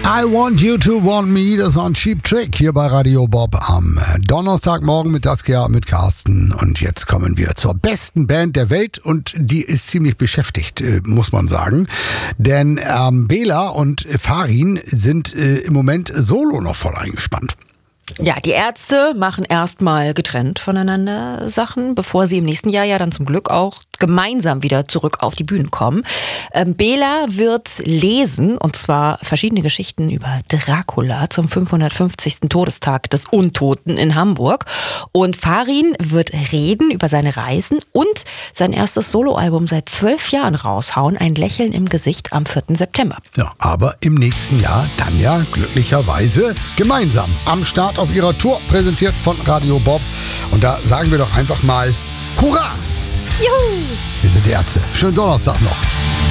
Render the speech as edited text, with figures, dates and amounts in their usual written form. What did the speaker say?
I Want You to Want Me, das war ein Cheap Trick hier bei Radio Bob am Donnerstagmorgen mit Saskia, mit Carsten. Und jetzt kommen wir zur besten Band der Welt und die ist ziemlich beschäftigt, muss man sagen. Denn Bela und Farin sind im Moment solo noch voll eingespannt. Ja, die Ärzte machen erstmal getrennt voneinander Sachen, bevor sie im nächsten Jahr ja dann zum Glück auch gemeinsam wieder zurück auf die Bühne kommen. Bela wird lesen, und zwar verschiedene Geschichten über Dracula zum 550. Todestag des Untoten in Hamburg. Und Farin wird reden über seine Reisen und sein erstes Soloalbum seit 12 Jahren raushauen, ein Lächeln im Gesicht am 4. September. Ja, aber im nächsten Jahr dann ja glücklicherweise gemeinsam am Start auf ihrer Tour, präsentiert von Radio Bob. Und da sagen wir doch einfach mal Hurra! Juhu! Wir sind die Ärzte. Schönen Donnerstag noch.